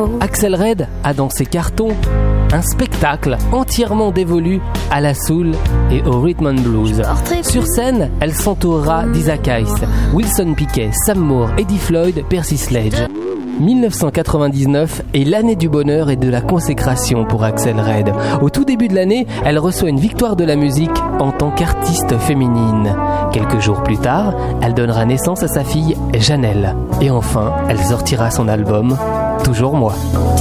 Axel Red a dans ses cartons un spectacle entièrement dévolu à la soul et au rhythm and blues. Sur scène, elle s'entourera d'Isaac Hayes, Wilson Pickett, Sam Moore, Eddie Floyd, Percy Sledge. 1999 est l'année du bonheur et de la consécration pour Axel Red. Au tout début de l'année, elle reçoit une victoire de la musique en tant qu'artiste féminine. Quelques jours plus tard, elle donnera naissance à sa fille Janelle. Et enfin, elle sortira son album Toujours moi.